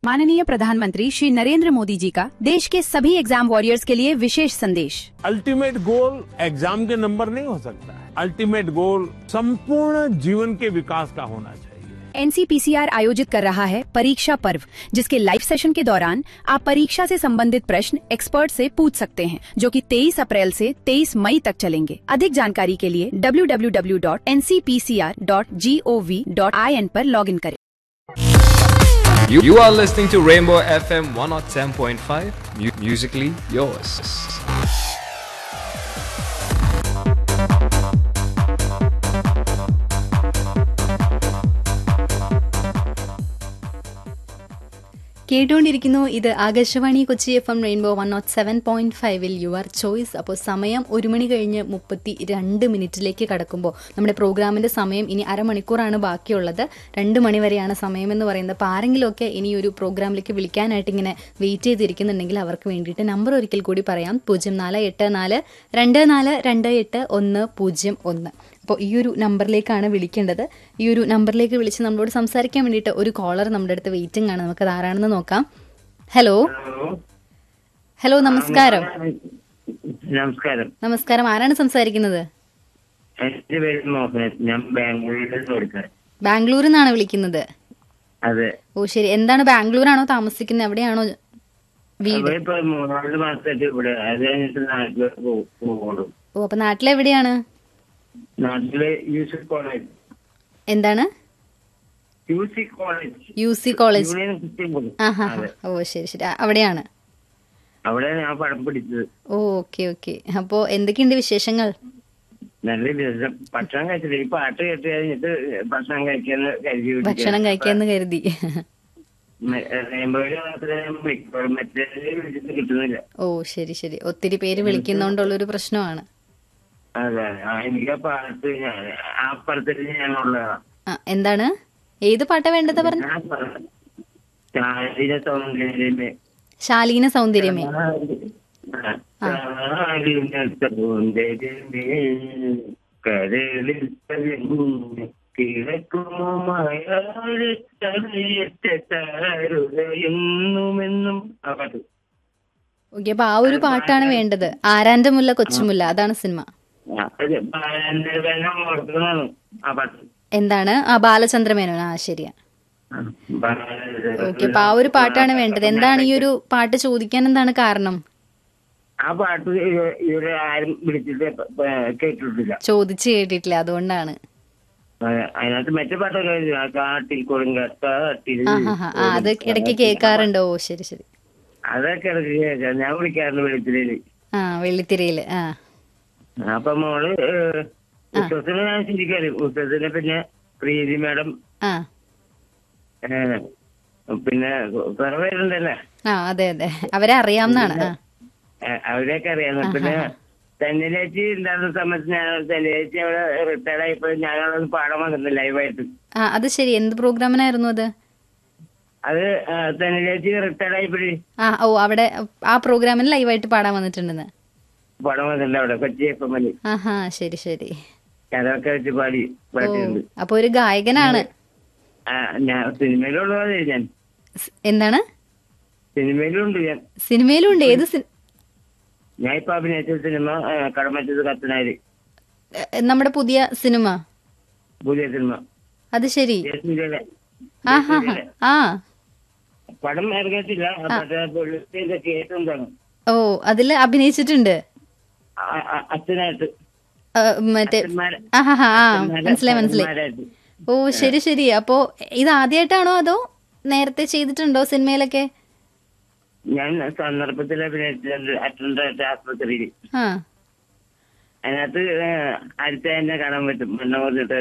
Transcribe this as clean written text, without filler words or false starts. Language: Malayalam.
माननीय प्रधानमंत्री श्री नरेंद्र मोदी जी का देश के सभी एग्जाम वॉरियर्स के लिए विशेष संदेश। अल्टीमेट गोल एग्जाम के नंबर नहीं हो सकता है। अल्टीमेट गोल संपूर्ण जीवन के विकास का होना चाहिए। एनसीपीसीआर आयोजित कर रहा है परीक्षा पर्व, जिसके लाइव सेशन के दौरान आप परीक्षा से संबंधित प्रश्न एक्सपर्ट से पूछ सकते हैं, जो कि 23 अप्रैल से 23 मई तक चलेंगे। अधिक जानकारी के लिए www.ncpcr.gov.in पर लॉगिन करें। You are listening to Rainbow FM 107.5, musically yours. കേട്ടുകൊണ്ടിരിക്കുന്നു. ഇത് Akashvani Kochi FM rainbow 107.5 your choice. അപ്പോൾ സമയം 1 മണി കഴിഞ്ഞ് 32 മിനിറ്റിലേക്ക് കടക്കുമ്പോൾ നമ്മുടെ പ്രോഗ്രാമിന്റെ സമയം ഇനി അരമണിക്കൂറാണ് ബാക്കിയുള്ളത്. 2 മണി വരെയാണ് സമയമെന്ന് പറയുന്നത്. അപ്പോൾ ആരെങ്കിലുമൊക്കെ ഇനി ഒരു പ്രോഗ്രാമിലേക്ക് വിളിക്കാനായിട്ട് ഇങ്ങനെ വെയിറ്റ് ചെയ്തിരിക്കുന്നുണ്ടെങ്കിൽ അവർക്ക് വേണ്ടിയിട്ട് നമ്പർ ഒരിക്കൽ കൂടി പറയാം: 048424280101. അപ്പോൾ ഈ ഒരു നമ്പറിലേക്കാണ് വിളിക്കേണ്ടത്. ഈ ഒരു നമ്പറിലേക്ക് വിളിച്ച് നമ്മളോട് സംസാരിക്കാൻ വേണ്ടിയിട്ട് ഒരു കോളർ നമ്മുടെ അടുത്ത് വെയിറ്റിംഗ് ആണ്. നമുക്കത് ആരാണെന്ന് നോക്കാം. ഹലോ ഹലോ, നമസ്കാരം. നമസ്കാരം, ആരാണ് സംസാരിക്കുന്നത്? എന്റെ പേര് മോഹൻ, ഞാൻ ബാംഗ്ലൂരിൽ നിന്നാണ് വിളിക്കുന്നത്. അതെ. ഓ ശരി, എന്താണ് ബാംഗ്ലൂരാണോ താമസിക്കുന്നത്? എവിടെയാണോ വീട്? ഇപ്പൊ 3-4 മാസമായിട്ട് ഇവിടെ. അത് കഴിഞ്ഞിട്ട് നാട്ടിലേക്ക് പോകുള്ളൂ. ഓ, അപ്പൊ നാട്ടിലെവിടെയാണ്? നാട്ടില് യൂസി കോളേജ്. എന്താണ്? യൂസി കോളേജ്. ആഹാ. ഓ ശരി ശരി, അവിടെയാണ്. അവിടെ ഞാൻ പടം പിടിച്ചത്. ഓ ഓക്കെ ഓക്കെ. അപ്പോ എന്തൊക്കെയുണ്ട് വിശേഷങ്ങൾ? നല്ല വിശേഷം. ഭക്ഷണം കഴിച്ചില്ല. ഈ പാട്ട് കേട്ട് കഴിഞ്ഞിട്ട് ഭക്ഷണം കഴിക്കാന്ന് കരുതി. മറ്റേ കിട്ടുന്നില്ല. ഓ ശരി ശരി, ഒത്തിരി പേര് വിളിക്കുന്നോണ്ടുള്ളൊരു പ്രശ്നമാണ്. അതെ, എനിക്ക് ആ പാട്ട് ആ പടത്തിൽ ഞാനുള്ളതാണ്. എന്താണ്, ഏത് പാട്ടാ വേണ്ടത് പറഞ്ഞു? ശാലീന സൗന്ദര്യമേ. ഓക്കെ, അപ്പൊ ആ ഒരു പാട്ടാണ് വേണ്ടത്. ആരാന്റെ മുല്ല കൊച്ചുമുല്ല, അതാണ് സിനിമ. എന്താണ്? ആ ബാലചന്ദ്രമേനോൻ. ആ ശരിയാ. ഓക്കെ, അപ്പൊ ആ ഒരു പാട്ടാണ് വേണ്ടത്. എന്താണ് ഈ ഒരു പാട്ട് ചോദിക്കാൻ എന്താണ് കാരണം? ആ പാട്ട് ഇവിടെ ആരും വിളിച്ചിട്ട് കേട്ടിട്ടില്ല, ചോദിച്ചു കേട്ടിട്ടില്ല, അതുകൊണ്ടാണ്. അതിനകത്ത് മറ്റേ പാട്ടൊക്കെ കാട്ടിൽ കൊടുങ്കാട്ടിൽ അത് ഇടയ്ക്ക് കേൾക്കാറുണ്ടോ? ശരി ശരി, അതൊക്കെ ഇടയ്ക്ക് കേൾക്കാം. ഞാൻ വിളിക്കാറുണ്ട് വെള്ളിത്തിരയില്. വെള്ളിത്തിരയില്. അപ്പൊ മോള് ഉത്സവത്തിന് ഞാൻ ചിരിക്കാറ്. ഉത്സവത്തിന് പിന്നെ പ്രീതി മാഡം, പിന്നെ കുറെ പേരുണ്ടല്ലേ. അതെ അതെ, അവരെ അറിയാവുന്നതാണ്. അവരെയൊക്കെ അറിയാം. പിന്നെ തെന്നിലേച്ചി ഉണ്ടായിരുന്ന സമയത്ത് ഞാൻ തെന്നിലേച്ചി അവിടെ റിട്ടയർഡ് ആയപ്പോ ഞാനവിടെ പാടാൻ വന്നിട്ടുണ്ട് ലൈവായിട്ട്. അത് ശരി, എന്ത് പ്രോഗ്രാമിനായിരുന്നു അത്? അത് തെന്നിലേച്ചി റിട്ടയർഡ് ആയപ്പോഴേ. ഓ, അവിടെ ആ പ്രോഗ്രാമിന് ലൈവായിട്ട് പാടാൻ വന്നിട്ടുണ്ടെന്ന്. പാടാൻ വന്നിട്ടുണ്ട് അവിടെ കൊച്ചി FM. ശരി ശരി, അതൊക്കെ വെച്ച് പാടിയിട്ടുണ്ട്. അപ്പൊ ഒരു ഗായകനാണ്. ഞാൻ സിനിമയിലുള്ളത്. ഞാൻ എന്താണ്? സിനിമയിലുണ്ട്. സിനിമയിലുണ്ട്. ഏത്? ഞാൻ ഇപ്പൊ അഭിനയിച്ച സിനിമ കടമറ്റത് കത്തനാര്, നമ്മുടെ പുതിയ സിനിമ. അത് ശരി. പടം ഇറങ്ങിയിട്ടില്ല, കേട്ടുണ്ടാണ്. ഓ, അതില് അഭിനയിച്ചിട്ടുണ്ട് അച്ഛനായിട്ട്. മറ്റേ മനസ്സിലായി. ഓ ശരി ശരി. അപ്പോ ഇത് ആദ്യമായിട്ടാണോ അതോ നേരത്തെ ചെയ്തിട്ടുണ്ടോ സിനിമയിലൊക്കെ? ഞാൻ സന്ദർഭത്തിൽ അഭിനയിച്ചിട്ടുണ്ട് അറ്റൻഡായിട്ട് ആസ്പത്രിയിൽ. അതിനകത്ത് അടുത്ത തന്നെ കാണാൻ പറ്റും.